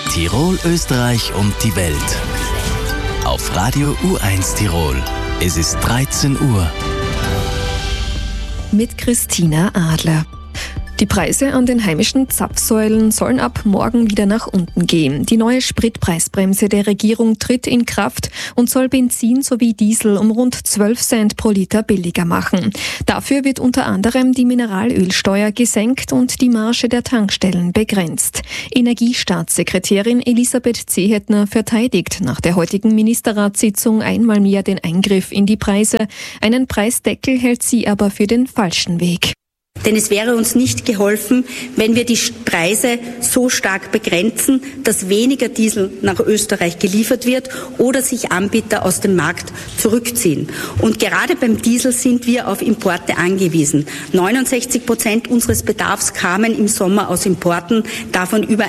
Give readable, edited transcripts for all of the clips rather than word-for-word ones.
Tirol, Österreich und die Welt. Auf Radio U1 Tirol. Es ist 13 Uhr. Mit Christina Adler. Die Preise an den heimischen Zapfsäulen sollen ab morgen wieder nach unten gehen. Die neue Spritpreisbremse der Regierung tritt in Kraft und soll Benzin sowie Diesel um rund 12 Cent pro Liter billiger machen. Dafür wird unter anderem die Mineralölsteuer gesenkt und die Marge der Tankstellen begrenzt. Energiestaatssekretärin Elisabeth Zehetner verteidigt nach der heutigen Ministerratssitzung einmal mehr den Eingriff in die Preise. Einen Preisdeckel hält sie aber für den falschen Weg. Denn es wäre uns nicht geholfen, wenn wir die Preise so stark begrenzen, dass weniger Diesel nach Österreich geliefert wird oder sich Anbieter aus dem Markt zurückziehen. Und gerade beim Diesel sind wir auf Importe angewiesen. 69% unseres Bedarfs kamen im Sommer aus Importen, davon über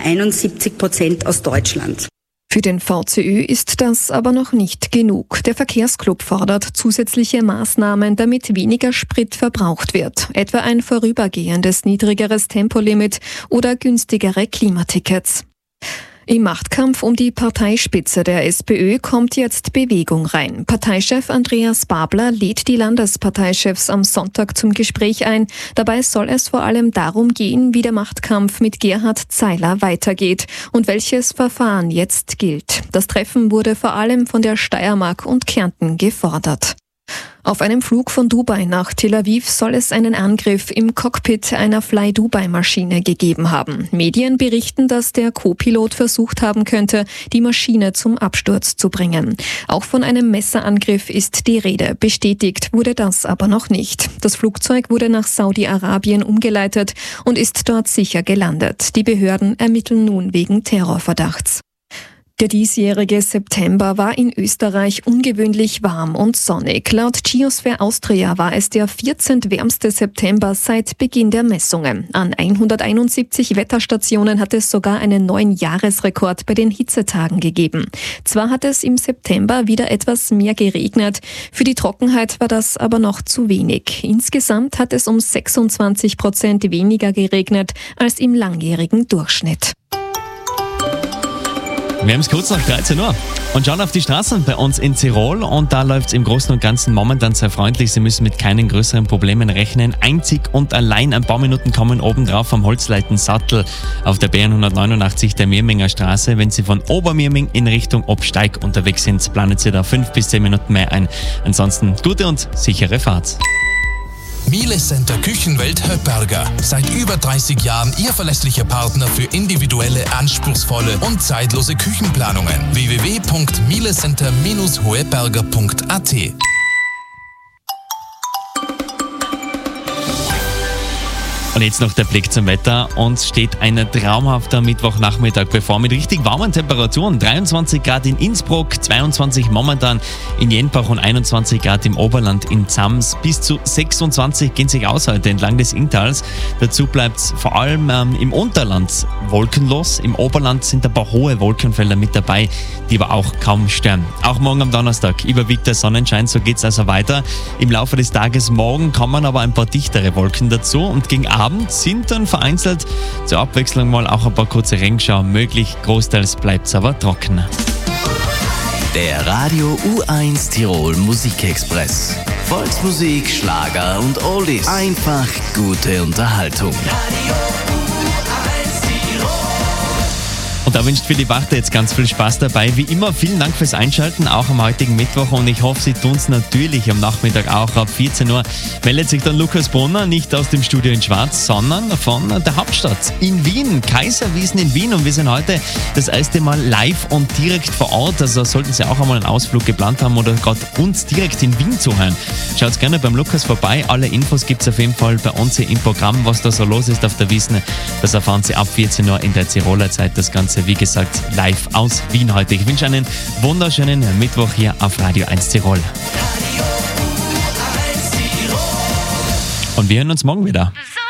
71% aus Deutschland. Für den VCÖ ist das aber noch nicht genug. Der Verkehrsclub fordert zusätzliche Maßnahmen, damit weniger Sprit verbraucht wird. Etwa ein vorübergehendes niedrigeres Tempolimit oder günstigere Klimatickets. Im Machtkampf um die Parteispitze der SPÖ kommt jetzt Bewegung rein. Parteichef Andreas Babler lädt die Landesparteichefs am Sonntag zum Gespräch ein. Dabei soll es vor allem darum gehen, wie der Machtkampf mit Gerhard Zeiler weitergeht und welches Verfahren jetzt gilt. Das Treffen wurde vor allem von der Steiermark und Kärnten gefordert. Auf einem Flug von Dubai nach Tel Aviv soll es einen Angriff im Cockpit einer Fly-Dubai-Maschine gegeben haben. Medien berichten, dass der Co-Pilot versucht haben könnte, die Maschine zum Absturz zu bringen. Auch von einem Messerangriff ist die Rede. Bestätigt wurde das aber noch nicht. Das Flugzeug wurde nach Saudi-Arabien umgeleitet und ist dort sicher gelandet. Die Behörden ermitteln nun wegen Terrorverdachts. Der diesjährige September war in Österreich ungewöhnlich warm und sonnig. Laut Geosphere Austria war es der 14. wärmste September seit Beginn der Messungen. An 171 Wetterstationen hat es sogar einen neuen Jahresrekord bei den Hitzetagen gegeben. Zwar hat es im September wieder etwas mehr geregnet, für die Trockenheit war das aber noch zu wenig. Insgesamt hat es um 26% weniger geregnet als im langjährigen Durchschnitt. Wir haben es kurz nach 13 Uhr und schauen auf die Straßen bei uns in Tirol und da läuft es im Großen und Ganzen momentan sehr freundlich. Sie müssen mit keinen größeren Problemen rechnen. Einzig und allein ein paar Minuten kommen obendrauf vom Holzleitensattel auf der B189 der Mirminger Straße. Wenn Sie von Obermirming in Richtung Obsteig unterwegs sind, planen Sie da 5 bis 10 Minuten mehr ein. Ansonsten gute und sichere Fahrt. Miele Center Küchenwelt Höpperger. Seit über 30 Jahren Ihr verlässlicher Partner für individuelle, anspruchsvolle und zeitlose Küchenplanungen. www.mielecenter-hoeberger.at. Und jetzt noch der Blick zum Wetter. Uns steht ein traumhafter Mittwochnachmittag bevor mit richtig warmen Temperaturen. 23 Grad in Innsbruck, 22 momentan in Jenbach und 21 Grad im Oberland in Zams. Bis zu 26 gehen sich aus heute entlang des Inntals. Dazu bleibt es vor allem im Unterland wolkenlos. Im Oberland sind ein paar hohe Wolkenfelder mit dabei, die aber auch kaum stören. Auch morgen am Donnerstag überwiegt der Sonnenschein, so geht es also weiter. Im Laufe des Tages morgen kommen aber ein paar dichtere Wolken dazu und gegen Abend sind dann vereinzelt zur Abwechslung mal auch ein paar kurze Regenschauer möglich. Großteils bleibt es aber trocken. Der Radio U1 Tirol Musikexpress. Volksmusik, Schlager und Oldies. Einfach gute Unterhaltung. Und da wünscht Philipp Wachter jetzt ganz viel Spaß dabei. Wie immer, vielen Dank fürs Einschalten, auch am heutigen Mittwoch. Und ich hoffe, Sie tun es natürlich am Nachmittag auch. Ab 14 Uhr meldet sich dann Lukas Brunner, nicht aus dem Studio in Schwarz, sondern von der Hauptstadt in Wien, Kaiserwiesen in Wien. Und wir sind heute das erste Mal live und direkt vor Ort. Also sollten Sie auch einmal einen Ausflug geplant haben oder gerade uns direkt in Wien zuhören. Schaut gerne beim Lukas vorbei. Alle Infos gibt es auf jeden Fall bei uns hier im Programm, was da so los ist auf der Wiesn. Das erfahren Sie ab 14 Uhr in der Tiroler Zeit. Das Ganze, wie gesagt, live aus Wien heute. Ich wünsche einen wunderschönen Mittwoch hier auf Radio 1 Tirol. Und wir hören uns morgen wieder.